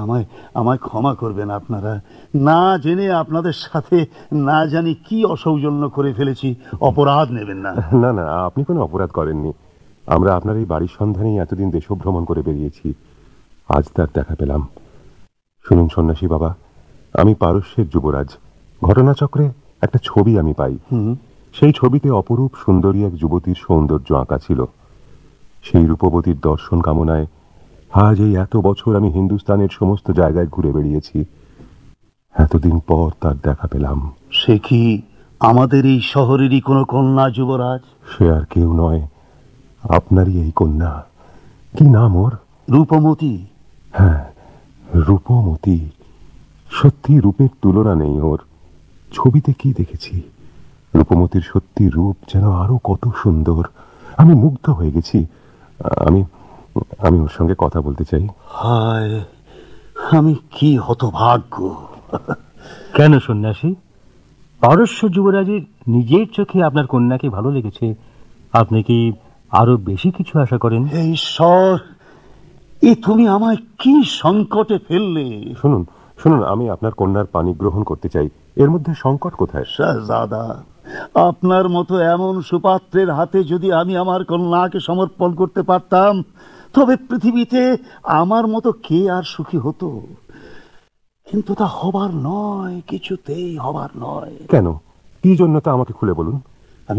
আমায় আমায় ক্ষমা করবেন আপনারা। না জেনে আপনাদের সাথে না জানি কি অসৌজন্য করে ফেলেছি, অপরাধ নেবেন না। না না, আপনি কোনো অপরাধ করেননি। আমরা আপনার এই বাড়ির সন্ধানেই এতদিন দেশভ্রমণ করে বেরিয়েছি, আজ তার দেখা পেলাম। শুনুন সন্ন্যাসী বাবা, আমি পারস্যের যুবরাজ। ঘটনাচক্রে একটা ছবি আমি পাই। সেই ছবিতে অপরূপ সুন্দরী এক যুবতীর সৌন্দর্য আঁকা ছিল। সেই রূপবতীর দর্শন কামনায় আজ এই এত বছর আমি হিন্দুস্তানের সমস্ত জায়গায় ঘুরে বেরিয়েছি। এতদিন পর তার দেখা পেলাম। সে কি আমাদের এই শহরেরই কোনো কন্যা যুবরাজ? সে আর কেউ নয়, আপনারই এই কন্যা। কি নাম ওর? রূপমতী। হ্যাঁ, রূপমতী। সত্যি রূপের তুলনা নেই ওর। ছবিতে কি দেখেছি, রূপমতীর সত্যি রূপ যেন আরো কত সুন্দর। আমি মুগ্ধ হয়ে গেছি। আমি আমি ওর সঙ্গে কথা বলতে চাই। হায়, আমি কি হতভাগ্য! কেন সন্ন্যাসী? পারস্য যুবরাজের নিজের চোখে আপনার কন্যাকে ভালো লেগেছে, আপনি কি আরো বেশি কিছু আশা করেন? এই ঈশ্বর, এ তুমি আমায় কি সংকটে ফেললে! শুনুন শুনুন, আমি আপনার কন্যার পানি গ্রহণ করতে চাই। এর মধ্যে সংকট কোথায়? শাহজাদা, আপনার মতো এমন সুপাত্রের হাতে যদি আমি আমার কন্যাকে সমর্পণ করতে পারতাম, তবে পৃথিবীতে আমার মতো কে আর সুখী হতো। কিন্তু তা হবার নয়, কিছুতেই হবার নয়। কেন, কি জন্য তা আমাকে খুলে বলুন। আমি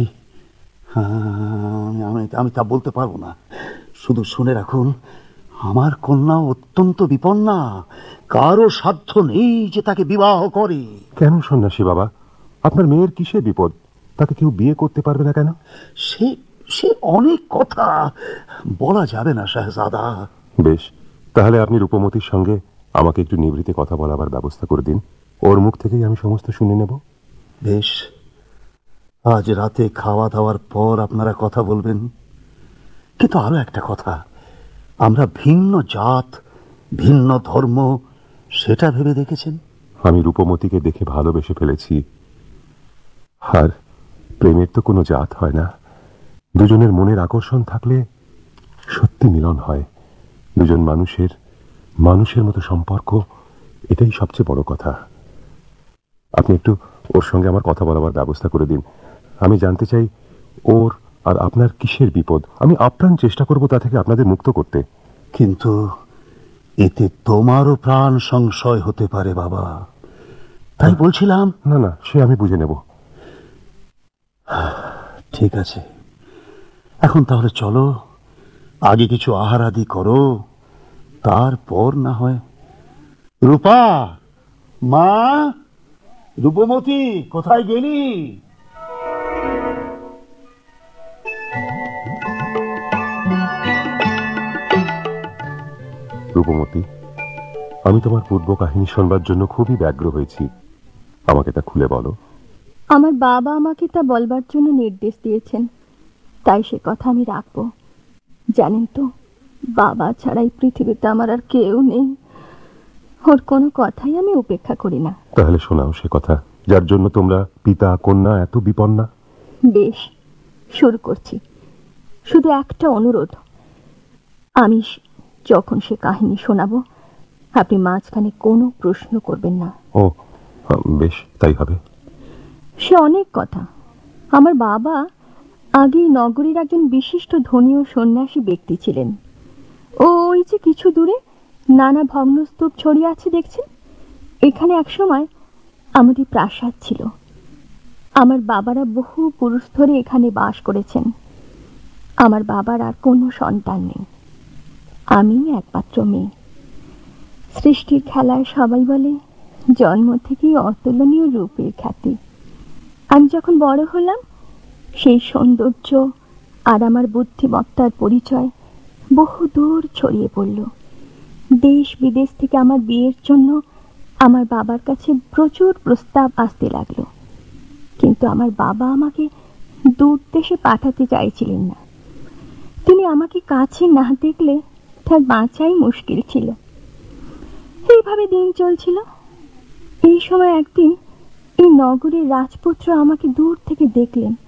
আমি আমি তা বলতে পারবো না। শুধু শুনে রাখুন, আমার কন্যা অত্যন্ত বিপন্না। কারো সাধ্য নেই যে তাকে বিবাহ করে। কেন সন্ন্যাসী বাবা, আপনার মেয়ের কিসের বিপদ? তাকে কেউ বিয়ে করতে পারবে না কেন? সে সে অনেক কথা বলা যাবে না শাহজাদা। বেশ, তাহলে আপনি রূপমতীর সঙ্গে আমাকে একটু নিভৃতে কথা বলাবার ব্যবস্থা করে দিন। ওর মুখ থেকেই আমি সমস্ত শুনে নেব। বেশ, আজ রাতে খাওয়া দাওয়ার পর আপনারা কথা বলবেন। কিন্তু আরো একটা কথা, আমরা ভিন্ন জাত, ভিন্ন ধর্ম, সেটা ভেবে দেখেছেন? আমি রূপমতীকে দেখে ভালোবেসে ফেলেছি। আর প্রেমের তো কোনো জাত হয় না। দুজনের মনের আকর্ষণ থাকলে সত্যি মিলন হয়। দুজন মানুষের মতো সম্পর্ক, এটাই সবচেয়ে বড় কথা। আপনি একটু ওর সঙ্গে আমার কথা বলাবার ব্যবস্থা করে দিন। আমি জানতে চাই ওর আর আপনার কিসের বিপদ। আমি আপ্রাণ চেষ্টা করব তা থেকে আপনাদের মুক্ত করতে। কিন্তু এতে তোমারও প্রাণ সংশয় হতে পারে বাবা, তাই বলছিলাম। না না, সে আমি বুঝে নেব। ঠিক আছে, এখন তাহলে চলো, আগে কিছু আহার আদি করো, তারপর না হয়। রূপা, মা, রূপমতী, কোথায় গেলি? রূপমতী, আমি তোমার পূর্ব কাহিনী শোনবার জন্য খুবই ব্যগ্র হয়েছি। আমাকে তা খুলে বলো। আমার বাবা আমাকে তা বলবার জন্য নির্দেশ দিয়েছেন, তাই সে কথা আমি রাখবো। জানেন তো, বাবা ছাড়াই পৃথিবীতে আমার আর কেউ নেই। ওর কোনো কথাই আমি উপেক্ষা করি না। তাহলে শোনাও সে কথা, যার জন্য তোমরা পিতা কন্যা এত বিপন্না। বেশ, শুরু করছি। শুধু একটা অনুরোধ, আমি যখন সে কাহিনী শোনাবো, আপনি মাঝখানে কোনো প্রশ্ন করবেন না। ও বেশ, তাই হবে। সে অনেক কথা। আমার বাবা আগে নগরীর একজন বিশিষ্ট ধনী ও সন্ন্যাসী ব্যক্তি ছিলেন। ওই যে কিছু দূরে নানা ভগ্নস্তূপ ছড়িয়ে আছে দেখছেন, এখানে একসময় আমাদের প্রাসাদ ছিল। আমার বাবারা বহু পুরুষ ধরে এখানে বাস করেছেন। আমার বাবার আর কোনো সন্তান নেই, আমি একমাত্র মেয়ে। সৃষ্টির খেলায় সবাই বলে জন্ম থেকেই অতুলনীয় রূপের খ্যাতি। আমি যখন বড় হলাম, সেই সৌন্দর্য আর আমার বুদ্ধিমত্তার পরিচয় বহু দূর ছড়িয়ে পড়ল। দেশ বিদেশ থেকে আমার বিয়ের জন্য আমার বাবার কাছে প্রচুর প্রস্তাব আসতে লাগলো। কিন্তু আমার বাবা আমাকে দূর দেশে পাঠাতে চাইছিলেন না। তিনি আমাকে কাছে না দেখলে তার বাঁচাই মুশকিল ছিল। এইভাবে দিন চলছিল। এই সময় একদিন এই নগরের রাজপুত্র আমাকে দূর থেকে দেখলেন।